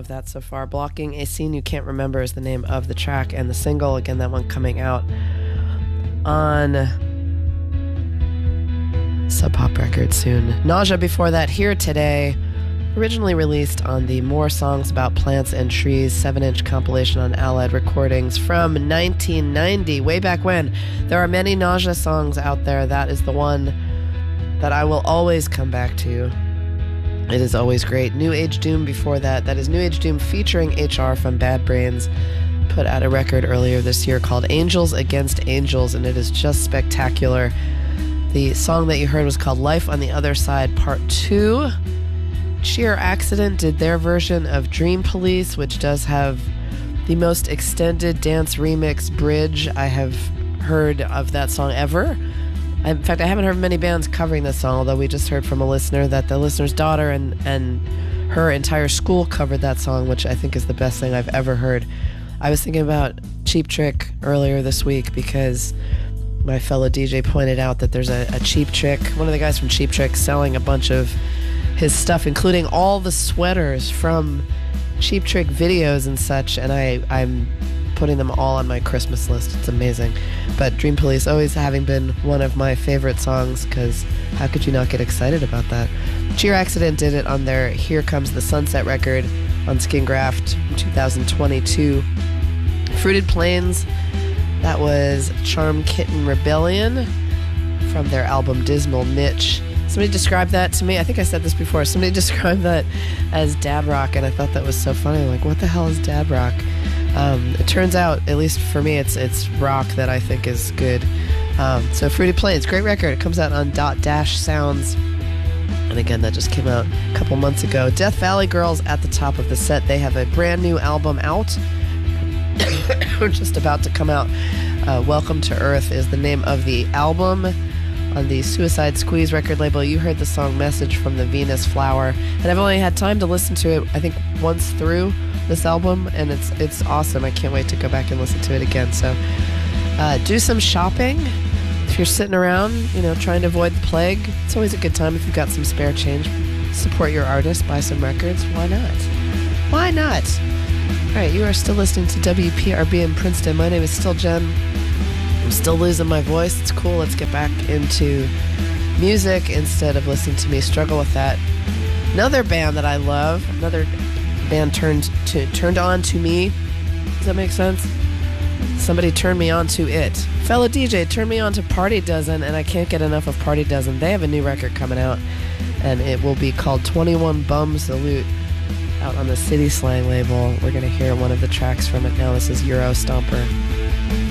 of that so far. Blocking a Scene You Can't Remember is the name of the track, and the single, again, that one coming out on Sub Pop Records soon. Nausea before that, Here Today, originally released on the More Songs About Plants and Trees 7-inch compilation on Allied Recordings from 1990, way back when. There are many Nausea songs out there. That is the one that I will always come back to. It is always great. New Age Doom before that. That is New Age Doom featuring HR from Bad Brains. Put out a record earlier this year called Angels Against Angels, and it is just spectacular. The song that you heard was called Life on the Other Side Part 2. Sheer Accident did their version of Dream Police, which does have the most extended dance remix bridge I have heard of that song ever. In fact, I haven't heard many bands covering this song, although we just heard from a listener that the listener's daughter and her entire school covered that song, which I think is the best thing I've ever heard. I was thinking about Cheap Trick earlier this week because my fellow DJ pointed out that there's a Cheap Trick, one of the guys from Cheap Trick, selling a bunch of his stuff, including all the sweaters from Cheap Trick videos and such, and I'm putting them all on my Christmas list. It's amazing. But Dream Police always having been one of my favorite songs, because how could you not get excited about that? Sheer Accident did it on their Here Comes the Sunset record on Skin Graft 2022. Fruited Plains, that was Charm Kitten Rebellion from their album Dismal Niche. Somebody described that to me. I think I said this before. Somebody described that as dad rock, and I thought that was so funny. Like, what the hell is dad rock? It turns out, at least for me, it's rock that I think is good. So Fruited Plains, great record. It comes out on Dot Dash Sounds. And again, that just came out a couple months ago. Death Valley Girls at the top of the set. They have a brand new album out. Just about to come out. Welcome to Earth is the name of the album. On the Suicide Squeeze record label, you heard the song Message from the Venus Flower. And I've only had time to listen to it, I think, once through this album, and it's awesome. I can't wait to go back and listen to it again. So do some shopping. If you're sitting around, trying to avoid the plague, it's always a good time if you've got some spare change. Support your artist, buy some records. Why not? Why not? All right, you are still listening to WPRB in Princeton. My name is still Jen. I'm still losing my voice. It's cool. Let's get back into music instead of listening to me struggle with that. Another band that I love, another band turned on to me. Does that make sense? Somebody turned me on to it. Fellow DJ turned me on to Party Dozen, and I can't get enough of Party Dozen. They have a new record coming out, and it will be called 21 Bum Salute, out on the City Slang label. We're going to hear one of the tracks from it now. This is Euro Stomper.